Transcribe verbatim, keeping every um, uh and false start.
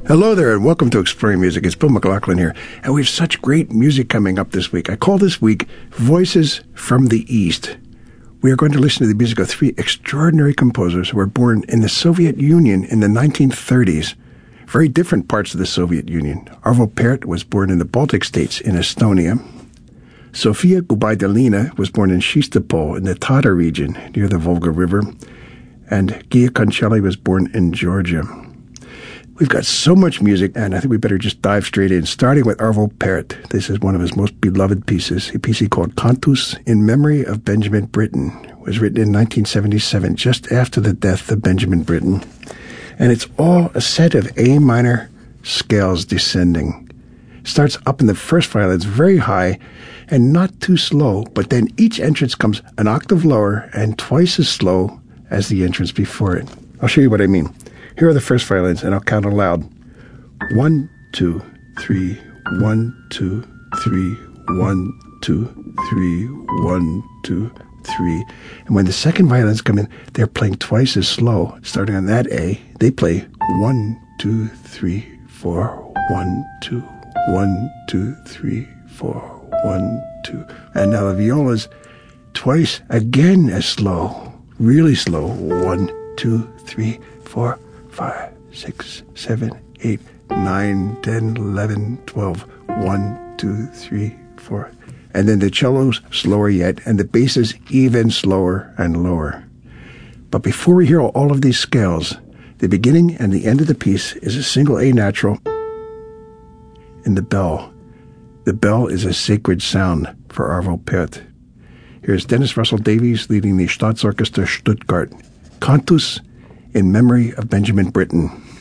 Hello there, and welcome to Exploring Music. It's Bill McLaughlin here, and we have such great music coming up this week. I call this week Voices from the East. We are going to listen to the music of three extraordinary composers who were born in the Soviet Union in the nineteen thirties. Very different parts of the Soviet Union. Arvo Pärt was born in the Baltic states in Estonia. Sofia Gubaidulina was born in Shistopol in the Tatar region near the Volga River. And Gia Koncheli was born in Georgia. We've got so much music, and I think we better just dive straight in, starting with Arvo Pärt. This is one of his most beloved pieces, a piece he called Cantus in Memory of Benjamin Britten. It was written in nineteen seventy-seven, just after the death of Benjamin Britten. And it's all a set of A minor scales descending. It starts up in the first violin, it's very high and not too slow, but then each entrance comes an octave lower and twice as slow as the entrance before it. I'll show you what I mean. Here are the first violins, and I'll count aloud. One, two, three, one, two, three, one, two, three, one, two, three. And when the second violins come in, they're playing twice as slow. Starting on that A, they play one, two, three, four, one, two, one, two, three, four, one, two. And now the violas twice again as slow, really slow. One, two, three, four, five, six, seven, eight, nine, ten, eleven, twelve. One, two, three, four. And then the cello's slower yet, and the bass is even slower and lower. But before we hear all of these scales, the beginning and the end of the piece is a single A natural in the bell. The bell is a sacred sound for Arvo Pärt. Here's Dennis Russell Davies leading the Staatsorchester Stuttgart. Cantus in Memory of Benjamin Britten.